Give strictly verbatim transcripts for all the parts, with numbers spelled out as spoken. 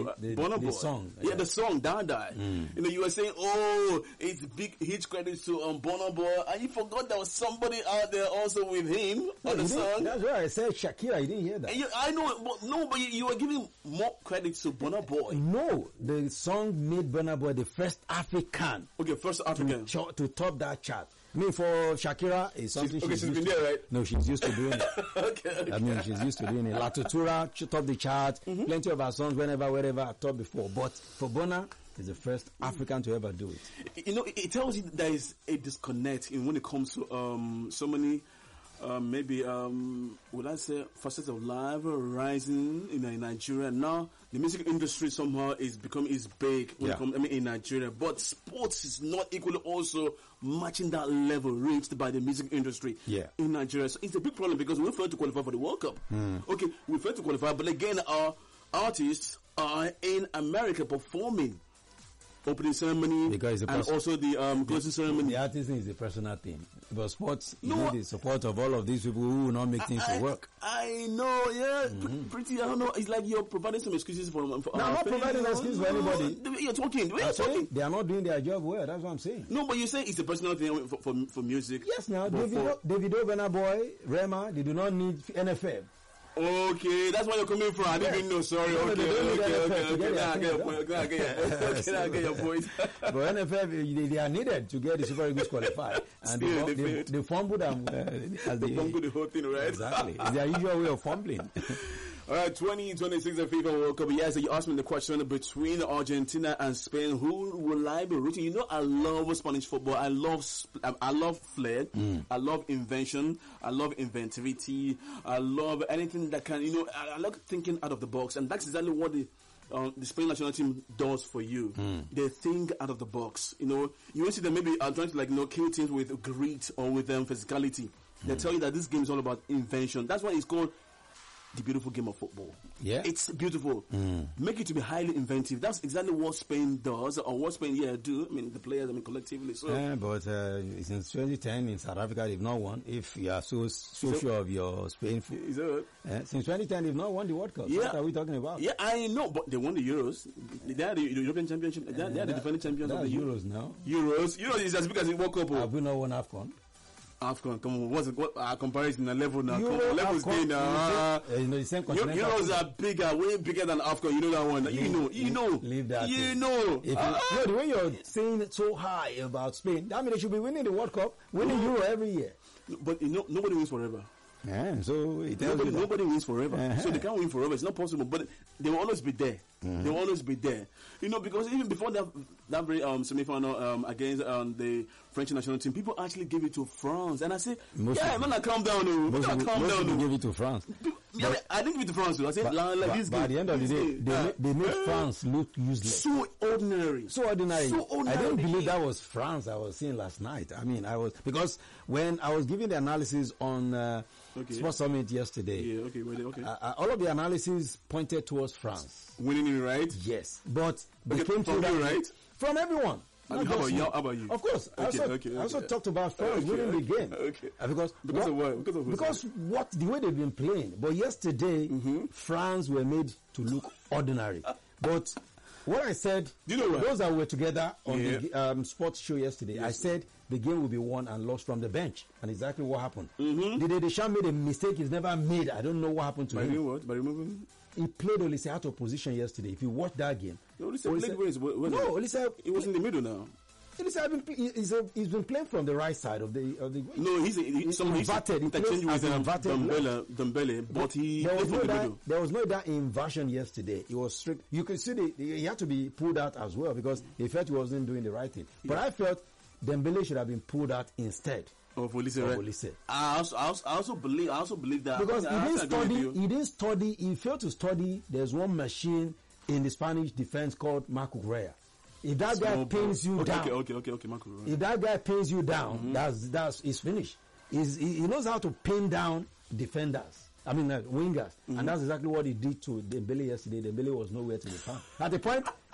to the, Burna the Boy. song. Yeah, Yeah. the song Dada. Mm. You know, you were saying, oh, it's big huge credit to um, Burna Boy, and you forgot there was somebody out there also with him No, on the you didn't- song. That's why I said Shakira. You didn't hear that. And you, I know, but no, but you, you were giving more credit to Burna Boy. No, the song made Burna Boy the first African Okay, first African. to, to top that chart. I mean, for Shakira, it's something She's- okay, she's, she's used been to. there, right? No, she's used to doing it. okay, okay. I mean, she's used to doing it. Latutura top the chart. Mm-hmm. Plenty of her songs, whenever, wherever, top before. But for Burna, he's the first African to ever do it. You know, it, it tells you there is a disconnect in when it comes to um so many um maybe um would I say facets of life rising in, in Nigeria. Now the music industry somehow is becoming is big when Yeah. it comes I mean in Nigeria, but sports is not equally also matching that level reached by the music industry Yeah. in Nigeria. So it's a big problem because we failed to qualify for the World Cup. Okay, we failed to qualify, but again our artists are in America performing opening ceremony Because it's a and pers- also the um, closing ceremony. The artist is a personal thing. But sports, you No, need the support of all of these people who will not make things I, to work. I know, yeah, mm-hmm. pretty. I don't know. It's like you're providing some excuses for. for No, I'm not fans. providing excuses for anybody. The way you're talking. The way I'm you're saying talking. they are not doing their job well. That's what I'm saying. No, but you say it's a personal thing for for, for music. Yes, now But Davido, Davido, Burna Boy, Rema, they do not need N F L. Okay, that's where you're coming from. I didn't Yeah. even know. Sorry. No, Okay, they don't need okay, N F L okay, to okay. get Now I their get your things point. Now I get your point. Okay, now I get your point. But N F L, they, they are needed to get the Super Eagles qualified. And Still, they, they they, failed. they fumbled them. Uh, as They they, bungled the whole thing, right? exactly. It's their usual way of fumbling. All right, twenty twenty-six of FIFA World Cup. Yes, you asked me the question between Argentina and Spain. Who will I be rooting? You know, I love Spanish football. I love, sp- I I love flair. Mm. I love invention. I love inventivity. I love anything that can, you know, I, I like thinking out of the box, and that's exactly what the um, the Spain national team does for you. Mm. They think out of the box. You know, you will see them maybe are trying to like you know kill teams with grit or with um, physicality. They tell you that this game is all about invention. That's why it's called the beautiful game of football. Yeah. It's beautiful. Mm. Make it to be highly inventive. That's exactly what Spain does, or what Spain yeah do. I mean, the players, I mean, collectively. So, Yeah, but uh, since twenty ten in South Africa, they've not won. If you are so so So- sure of your Spain, f- is that right? uh, since twenty ten, they've not won the World Cup. Yeah. What are we talking about? Yeah, I know, but they won the Euros. They are the European Championship. They are, they are the That- defending champions of that's the Euros now. Euros. Euros is as big as the World Cup. Have we not won AFCON? AFCON, come on, what's it, what our comparison a level now? Euro, Come on, levels AFCON, day now. uh, you know, the same Eu- continental. Euros are bigger, way bigger than AFCON. You know that one. You Leave- know, you leave- know, leave that you thing. know. If you, Ah. no, the way you're saying it so high about Spain, that means they should be winning the World Cup, winning Euro every year. But you know, nobody wins forever. Yeah, so it tells Nobody, you that. nobody wins forever. Uh-huh. So they can't win forever. It's not possible. But they will always be there. They will always be there. You know, because even before that that very um, semi-final um, against um, the French national team, people actually gave it to France. And I say, Most yeah, of- man, I calm down. Oh. Most Man, people, calm most down. people Oh. give it to France. Yeah, I didn't give it to France. Though. I said, But, like, like but- this but at the end of the day, they, uh, ma- they made France look useless. so ordinary. So ordinary. So ordinary. I didn't believe that was France I was seeing last night. I mean, I was, because when I was giving the analysis on uh, Okay. Sports Summit yesterday, Yeah, okay, wait, okay. uh, uh, all of the analysis pointed towards France. Winning it, right? Yes. But they Okay, came from through you, that right? from everyone. I Not mean, how just about you? me. How about you? Of course. I Okay, also, okay, I also okay. talked about France Okay, winning the okay, game. okay. Uh, because Because of what? Because of what? because what the way they've been playing. But yesterday, Mm-hmm. France were made to look ordinary. But what I said, Do you know what? those that were together on Yeah. the um, sports show yesterday, I Yes. said the game will be won and lost from the bench, and exactly what happened. Mm-hmm. Didier Deschamps made a mistake he's never made. I don't know what happened to By him. doing what? By removing? He played Olise out of position yesterday. If you watch that game, No, Olise played where is- where- where- no, Olise, It was in the middle now. Olise has been, he's, a, he's been playing from the right side of the of the. No, he's, he, He's some, he's inverted. He interchanged plays with as an um, inverted Dembele, Dembele, but he there played was no from the that middle. there was no that inversion yesterday. It was strict. You could see the, the, he had to be pulled out as well because he felt he wasn't doing the right thing. But Yeah. I felt Dembele should have been pulled out instead Of Olise, of right? Olise. I also, I also, I also believe, I also believe that Because I, he I didn't have to agree study. with you. He didn't study. He failed to study. There's one machine in the Spanish defense called Marco Correa. If that guy Small pins ball. you okay, down, okay, okay, okay, okay, Marco. Right. if that guy pins you down, Mm-hmm. that's that's he's finished. He's, he, he knows how to pin down defenders. I mean uh, wingers, Mm-hmm. and that's exactly what he did to Dembele yesterday. Dembele was nowhere to be found. At the point,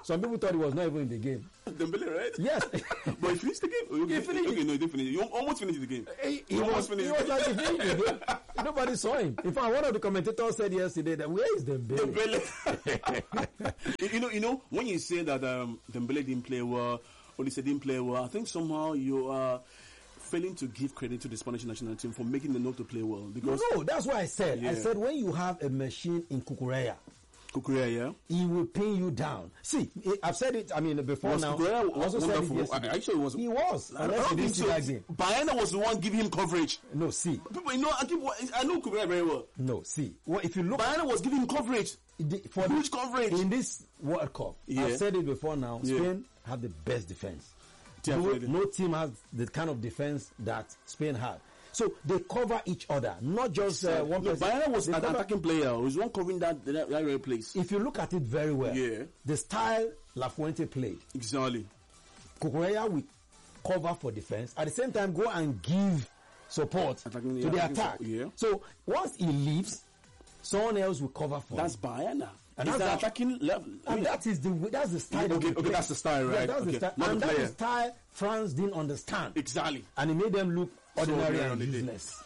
some people thought he was not even in the game. Dembele, right? Yes. But he finished the game. Okay, He finished okay, it. no, he didn't finish. He almost finished the game. He, he, He almost was, finished he was it. like he finished the game. Nobody saw him. In fact, one of the commentators said yesterday that where is Dembele? Dembele. you, you know, you know, when you say that um, Dembele didn't play well, or he didn't play well, I think somehow you are failing to give credit to the Spanish national team for making the note to play well. Because No, that's what I said. Yeah. I said when you have a machine in Kukureya, Kukurea, yeah, he will pin you down. See, I've said it. I mean, before was now. Kukurea I also said it wonderful? yesterday. I- Actually, it was. He was. I Unless you don't didn't think see so. that game. Bayana was the one giving him coverage. No, see, People, you know, I keep. I know Kukurea very well. no, see. Well, if you look Bayana was giving him coverage. the, for Huge coverage. in this World Cup, Yeah. I've said it before now. Yeah. Spain have the best defense. No, Definitely. no team has the kind of defense that Spain had. So they cover each other, not just uh, one No, person. Bayana was They an cover- attacking player. He was one covering that that, that very place. If you look at it very well, Yeah. the style Lafuente played, Exactly. Kukureya will cover for defense. At the same time, go and give support Attacking- to the attacking attack. support, yeah. So once he leaves, someone else will cover for That's him. Bayana. And It's that's the that- attacking level. I And mean, that is the that's the style. Okay, of the okay, play. that's the style, Yeah, right? that's the Okay, style. not And the that's player. the style France didn't understand. Exactly. And it made them look ordinary ordinary and on the day. useless.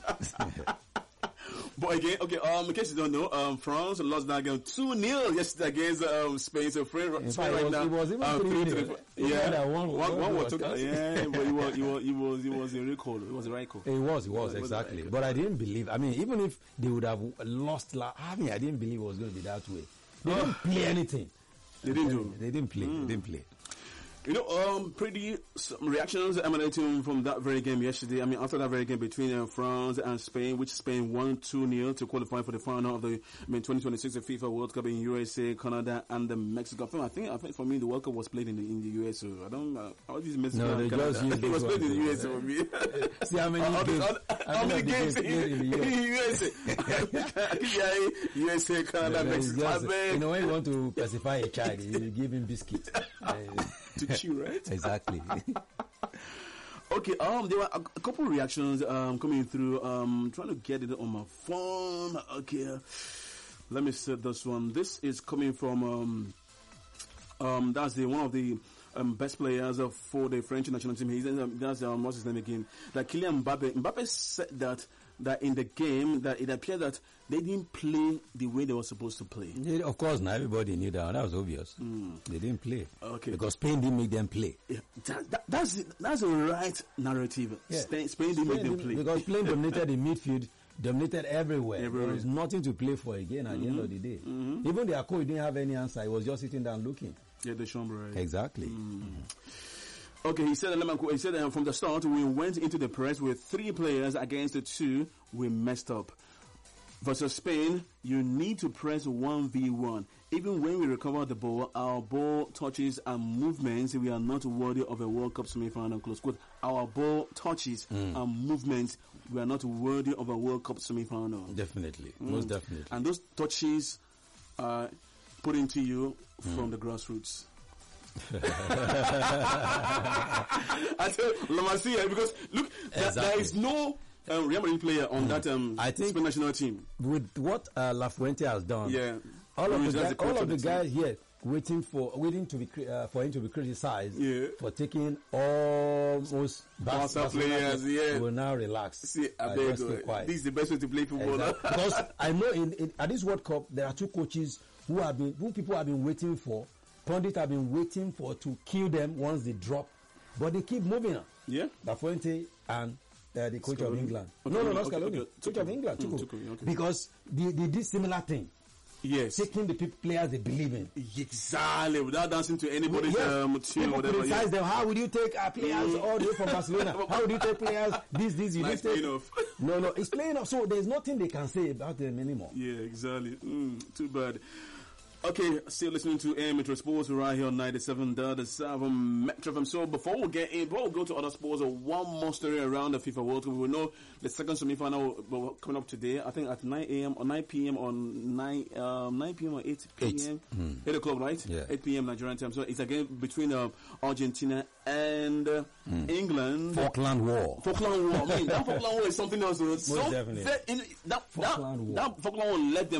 But again, okay, um, in case you don't know, um, France lost that game two nil yesterday against um, Spain. So Spain, In Spain fact, it right was- now, it was even um, three three to nil. the- It yeah, had a one- one, one one was was took, cancelled. yeah, but it was, it was, it was, it was a real call. It was a right call. It was, it was, It was exactly. like- But I didn't believe. I mean, even if they would have lost, la- I mean, I didn't believe it was going to be that way. They didn't play anything. They didn't do. They didn't play. They didn't play. You know, um, pretty some reactions emanating from that very game yesterday. I mean, after that very game between uh, France and Spain, which Spain won two nil to qualify for the final of the I mean, twenty twenty-six FIFA World Cup in U S A, Canada, and the Mexico. I think, I think for me, the World Cup was played in the, in the U S A. I don't, uh, all these Mexico No, and they Canada. just used It was this played in the one. U S A for me. See how many How games? how many games in played in the U S? in the U S A? U S A, Canada, Yeah, it's Mexico. I just- beg you know, when you want to pacify a child, you give him biscuit. Uh, to chew, right? exactly. Okay, um, there were a, a couple reactions um coming through. Um, trying to get it on my phone. Okay, let me set this one. This is coming from um, um, that's the one of the um, best players uh, for the French national team. He's um, that's um, what's his name again? That Kylian Mbappe. Mbappe said that that in the game that it appeared that they didn't play the way they were supposed to play. Yeah, of course, now everybody knew that. That was obvious. They didn't play. Okay. Because Spain didn't make them play. Yeah, that, that, that's it. That's the right narrative. Yeah. Spain, Spain didn't make them play. Because Spain dominated the midfield, dominated everywhere. Everywhere. There was nothing to play for again at the end of the day. Even their coach didn't have any answer. He was just sitting down looking. Yeah, the chambre. Right? Exactly. Okay, he said, he said uh, from the start, we went into the press with three players against the two. We messed up. Versus Spain, you need to press one v one. Even when we recover the ball, our ball touches and movements, we are not worthy of a World Cup semi-final. Close quote. Our ball touches and movements, we are not worthy of a World Cup semi-final. Definitely. Most definitely. And those touches are put into you from the grassroots. I tell Lamasia because look, there, there Exactly. is no um, Real Madrid player on that um, I think- Spain national team. With what uh, Lafuente has done, Yeah, all of Luis the, as guy, the coach all of of the the guys here waiting for waiting to be cri- uh, for him to be criticized Yeah. for taking almost Barca Barca players, yeah. will now relax. See, I Uh, beg just you, stay quiet. this is the best way to play football. Exactly. Because I know in, in at this World Cup there are two coaches who have been who people have been waiting for. Pundits have been waiting for to kill them once they drop, but they keep moving on. Yeah. Lafuente and uh, the coach of Scaloni. England. Okay, no, no, not okay, Scaloni. okay, Coach Tuchel. of England, Mm, Tuchel. Tuchel, okay. Because they, they did similar thing, Yes, taking the people, players they believe in. exactly. Without dancing to anybody's Yes, um, tune or people whatever. criticize Yeah. them. How would you take our players Mm. all the way from Barcelona? How would you take players this, this, you Nice didn't take? playing off. No, no, it's playing off. So there's nothing they can say about them anymore. Yeah, exactly. Mm, too bad. Okay, still listening to Air Metro Sports right here on ninety-seven point seven Metro F M. So before we get in, before we go to other sports, uh, one more story around the FIFA World Cup. We know the second semi-final will coming up today. I think at nine a.m. or nine p.m. or nine um, nine p.m. or eight p.m. eight o'clock, right? Yeah. eight p.m. Nigerian time. So it's again between uh, Argentina and uh, England. Falkland War. Falkland War. I mean, that Falkland War is something else. uh, so definitely. very- in- that, Falkland that, War. that Falkland War let them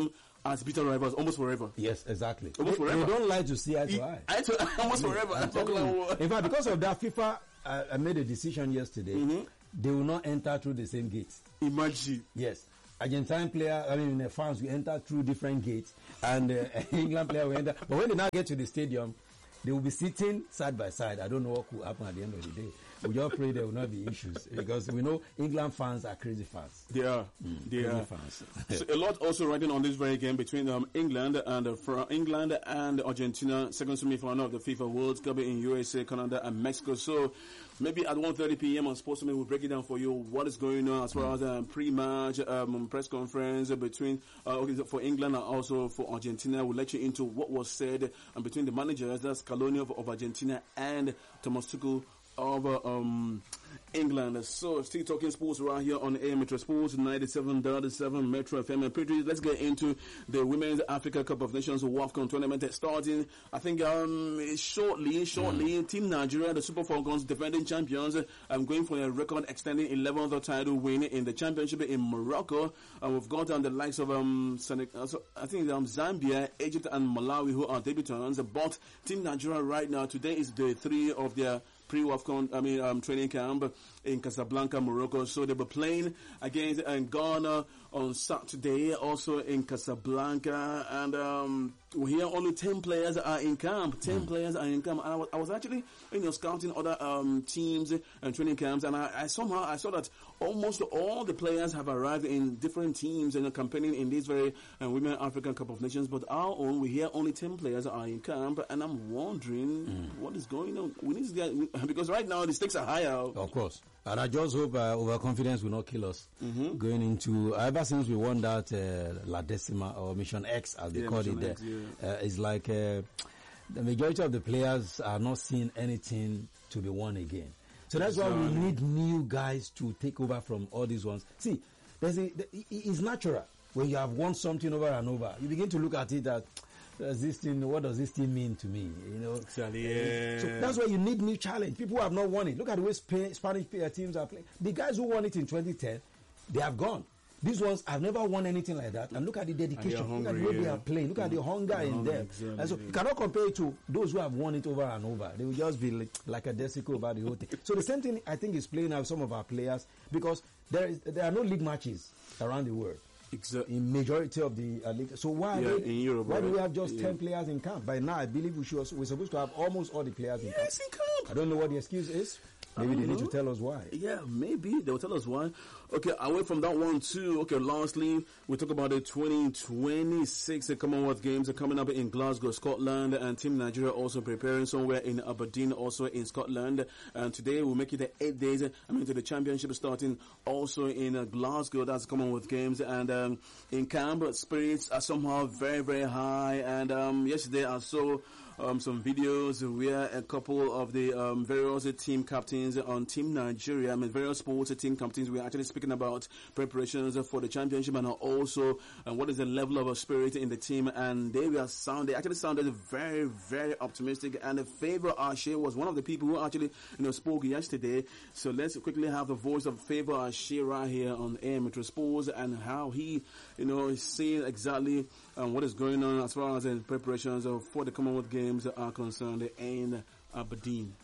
as bitter rivals almost forever. Yes, exactly. Almost they, forever. They don't like to see eye to He- eye. eye to- almost forever. I'm telling you. In fact, because of that, FIFA uh, uh, made a decision yesterday. Mm-hmm. They will not enter through the same gates. Imagine. Yes. Argentine player, I mean, the fans will enter through different gates, and uh, England player will enter. But when they now get to the stadium, they will be sitting side by side. I don't know what could happen at the end of the day. We just pray there will not be issues, because we know England fans are crazy fans. They are. Mm, they crazy are. fans. So a lot also riding on this very game between um, England and uh, for England and Argentina, second semi-final of the FIFA World Cup in U S A, Canada, and Mexico. So maybe at one thirty p.m. on Sportsman, we'll break it down for you what is going on as far as um, pre-match um, press conference between uh, okay, for England and also for Argentina. We'll let you into what was said um, between the managers, that's Scaloni of, of Argentina and Thomas Tuchel of uh, um, England. So still talking sports right here on A M Metro Sports ninety-seven point seven Metro F M. And pretty, let's get into the Women's Africa Cup of Nations WAFCON tournament starting. I think um shortly, shortly, mm. Team Nigeria, the Super Falcons, defending champions, um, going for a record extending eleventh title win in the championship in Morocco. And we've got um, the likes of um Senegal, so I think um, Zambia, Egypt, and Malawi who are debutants. But Team Nigeria right now, today is day three of their pre-WAFCON, I mean, um, training camp in Casablanca, Morocco. So they were playing against uh, Ghana on Saturday, also in Casablanca. And um, here only ten players are in camp. ten mm. players are in camp. And I was, I was actually, you know, scouting other um, teams and training camps. And I, I somehow, I saw that almost all the players have arrived in different teams and are campaigning in this very uh, Women African Cup of Nations. But our own, we hear only ten players are in camp. And I'm wondering mm. what is going on. We need to get, because right now the stakes are higher. Of course. And I just hope uh, overconfidence will not kill us mm-hmm. going into, ever since we won that uh, La Decima or Mission X, as they yeah, call Mission it X, there, yeah. uh, it's like uh, the majority of the players are not seeing anything to be won again. So that's why we need new guys to take over from all these ones. See, there's a, it's natural. When you have won something over and over, you begin to look at it that, does this thing, what does this thing mean to me? You know, exactly. Yeah. So that's why you need new challenge. People who have not won it. Look at the way Spain, Spanish teams are playing. The guys who won it in twenty ten, they have gone. These ones have never won anything like that. And look at the dedication. Hungry, look at the way yeah. they are playing. Look mm. at the hunger mm. in them. Exactly. And so you cannot compare it to those who have won it over and over. They will just be like, like a Desico about the whole thing. So the same thing I think is playing out some of our players, because there is there are no league matches around the world. Exactly. In majority of the uh, league. So why yeah, they, in Europe, why right? do we have just yeah. ten players in camp? By now, I believe we should also, we're supposed to have almost all the players in camp. Yes, in camp. I don't know what the excuse is. Maybe they know. need to tell us why. Yeah, maybe they'll tell us why. Okay, away from that one too. Okay, lastly, we talk about the twenty twenty-six Commonwealth Games are coming up in Glasgow, Scotland, and Team Nigeria also preparing somewhere in Aberdeen, also in Scotland. And today we'll make it the eight days. I mean, to the championship starting also in uh, Glasgow. That's Commonwealth Games, and um, in camp spirits are somehow very, very high. And um, yesterday I saw. Um, some videos where a couple of the um, various team captains on Team Nigeria, I mean various sports team captains, we are actually speaking about preparations for the championship and also uh, what is the level of spirit in the team. And they were sound, they actually sounded very, very optimistic. And the Favor Ashe was one of the people who actually you know spoke yesterday. So let's quickly have the voice of Favor Ashe right here on A M Metro Sports and how he you know is seeing exactly um, what is going on as far as the preparations of, for the Commonwealth Games are concerned in Aberdeen.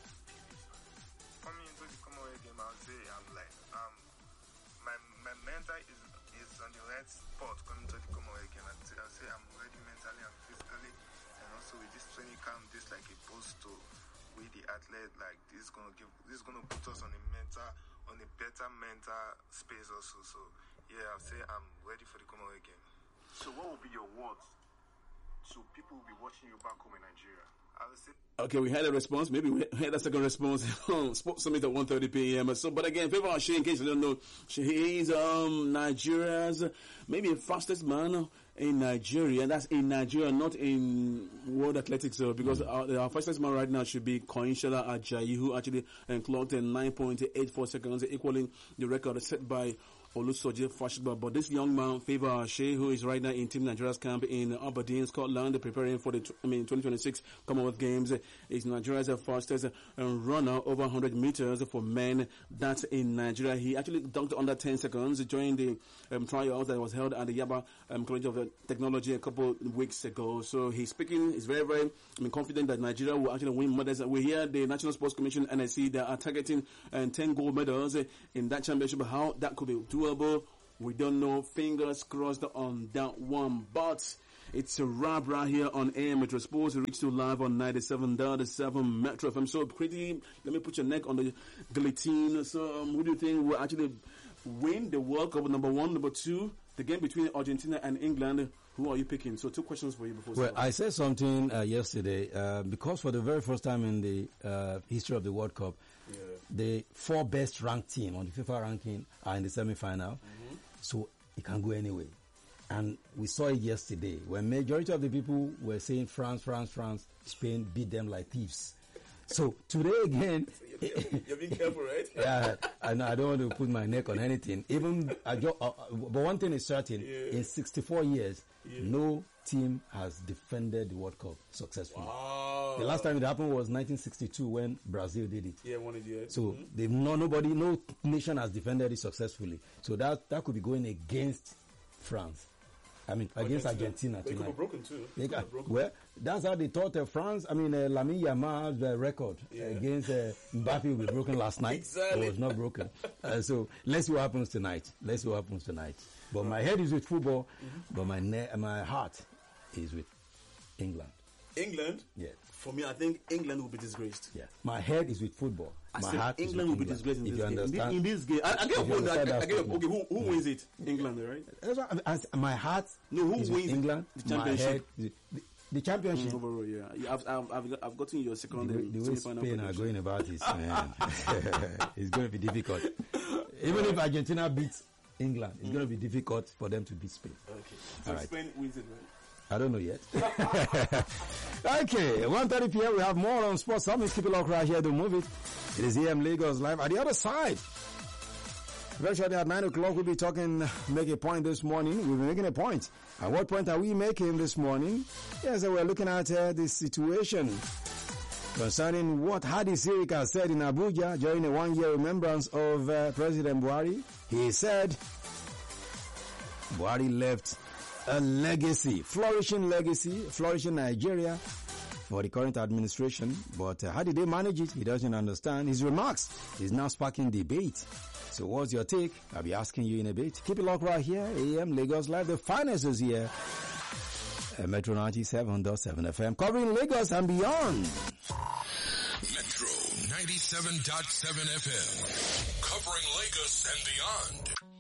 Coming into the Commonwealth game, I'll say I'm like, um, my my mental is is on the right spot coming to the Commonwealth game. I'll say, I'll say I'm ready mentally and physically, and also with this training camp, this like a boost to with the athlete. Like this is gonna give, this is gonna put us on a mental, on a better mental space also. So yeah, I'll say I'm ready for the Commonwealth game. So what will be your words? So people will be watching you back home in Nigeria. I would say. Okay, we had a response. Maybe we had a second response on Sports Summit at one thirty p.m. So, but again, Favor Ashe, in case you don't know, he is um, Nigeria's maybe fastest man in Nigeria. That's in Nigeria, not in World Athletics. So, because mm. our, our fastest man right now should be Koinshala Ajayi, who actually uh, clocked in nine point eight four seconds, equaling the record set by Olusoji Fashba. But this young man, Favor Shea, who is right now in Team Nigeria's camp in Aberdeen, Scotland, preparing for the I mean twenty twenty-six Commonwealth Games, is Nigeria's fastest runner over one hundred meters for men. That's in Nigeria. He actually dunked under ten seconds during the um, trials that was held at the Yaba um, College of Technology a couple weeks ago. So he's speaking. He's very, very I mean, confident that Nigeria will actually win medals. We hear the National Sports Commission N S C, they are targeting um, ten gold medals in that championship. How that could be doable, we don't know. Fingers crossed on that one. But it's a wrap right here on A M Metro Sports. We reach you live on ninety-seven point seven Metro F M. So pretty, let me put your neck on the guillotine. So um, who do you think will actually win the World Cup? Number one, number two, the game between Argentina and England. Who are you picking? So two questions for you before. Well, I said something uh, yesterday uh, because for the very first time in the uh, history of the World Cup, yeah. the four best ranked team on the FIFA ranking are in the semi-final. Mm-hmm. So it can go anyway. And we saw it yesterday when majority of the people were saying France, France, France, Spain beat them like thieves. So today again, you're being careful, right? Yeah, I know. I don't want to put my neck on anything. Even, I jo- uh, but one thing is certain: yeah. in sixty-four years, yeah. no team has defended the World Cup successfully. Wow. The last time it happened was nineteen sixty-two when Brazil did it. Yeah, one of the years. So mm-hmm. they've no nobody, no nation has defended it successfully. So that that could be going against France. I mean, against Argentina they tonight. They could be broken too. They they got, broken. Well, that's how they thought uh, France, I mean, uh, Lamine Yamal's uh, record yeah. against uh, Mbappe will be broken last night. Exactly. It was not broken. Uh, so let's see what happens tonight. Let's see what happens tonight. But my head is with football, mm-hmm. but my ne- my heart is with England. England? Yeah. For me, I think England will be disgraced. Yeah. My head is with football. I my said heart England is will with be disgraced in if this you game. Understand, in this game. I, I get a point. I, I get a, okay, who, who yeah. wins it? England, right? That's what I, I, my heart no, who is wins with England. The championship? My head, the, the, the championship. Mm, overall, yeah. yeah I've, I've, I've, I've gotten your second. The way, the way Spain are going about this, man, it's going to be difficult. Even if Argentina beats England, it's mm. going to be difficult for them to beat Spain. Okay. So All right. Spain wins it, right? I don't know yet. Okay, one thirty p.m. we have more on Sports Summit. Keep it locked right here. Don't move it. It is A M Lagos Live. At the other side, very shortly at nine o'clock, we'll be talking, make a point this morning. We'll be making a point. And what point are we making this morning? Yes, we're looking at uh, the situation concerning what Hadi Sirika said in Abuja during a one-year remembrance of uh, President Buhari. He said, Buhari left a legacy, flourishing legacy, flourishing Nigeria for the current administration. But uh, how did they manage it? He doesn't understand. His remarks is now sparking debate. So what's your take? I'll be asking you in a bit. Keep it locked right here. A M Lagos Live. The finest is here. Uh, Metro ninety-seven point seven F M. Covering Lagos and beyond. Metro ninety-seven point seven F M. Covering Lagos and beyond.